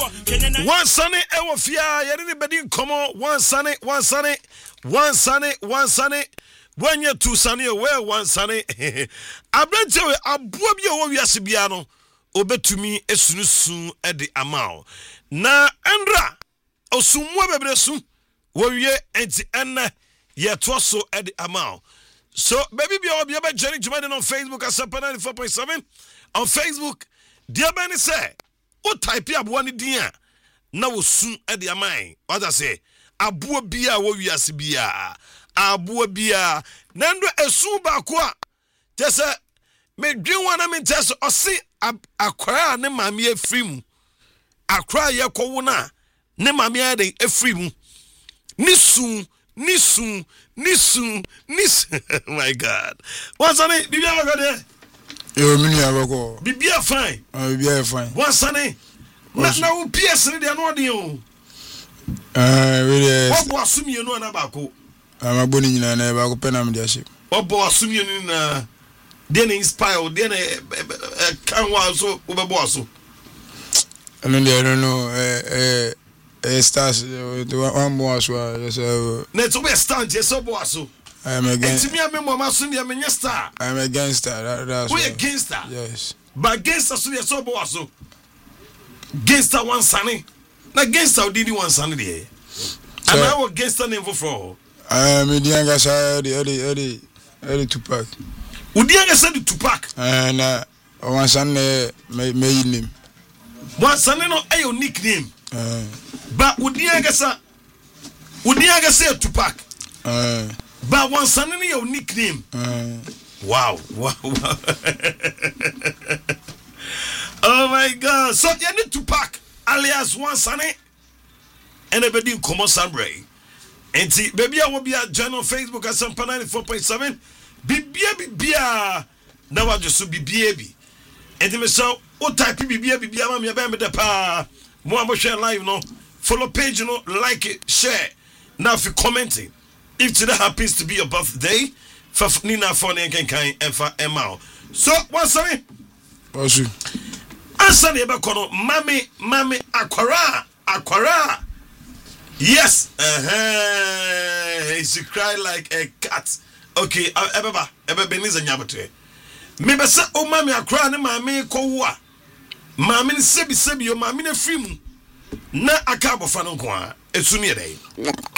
One sunny Ewofia, Yeri Bedin Como, one sunny. When you're two sunny away, one sunny. I bet you a boobia Yasibiano, obe to me as soon at the amount. Na Andra, o sumwa bebresu, where ye anti Anna, ye torso at the amount. So, baby, be all be about Jenny Jumaden on Facebook at 94.7 on Facebook. Dear Benny say, what type of one idea? Now soon at the amount. What I say, Abu Bia, what we are Sibia. Abu Bia, Nando Esuba Qua. Just a me dream one I mean test or see a cry ne mammy a free. A cry ya kowuna ne mammy a free. Nisun. My God. What's on it? Bibia go there. You mean you go? Bibia fine. Bibia fine. What's on it? Now PS they are not you. Really. What was assuming you know about? I'm a bunny na na ba ko penam dia ship. What was assuming you na then inspire then can was so oboso. I don't know stars one more so let's be stand yes oboso. I'm against me mama so me star. I'm against that. That's we against that. Yes. But against us yes oboso. Against that one sunny. Na against how did you one sunny there? And I was against the name for me the younger side the Tupac. Would the younger side the Tupac? And one son me name. One son no a nickname. But would the younger say Tupac? But one son in your nickname. Wow. Oh my God. So you need Tupac alias one sonny. And everybody come on Sunday. And see, baby, I will be at join on Facebook at some 94.7. Bibia. Now I just be baby. And they say, what type of bibia mammy abambe the pa. More share live no. Follow page, you know, like it, share. Now if you commenting, if today happens to be your birthday, for Nina Phone and kind and for Emma. So what's sorry? What's you? Answer the back Mammy Aquara. Yes. She cry like a cat. Okay, Eba Beniza Nyabate. Maybe say, oh, Mammy, I cry, and Mammy, Kowa. Mammy, Sebi, your Mammy, a free. Na a cabo fanonqua, a sunny day.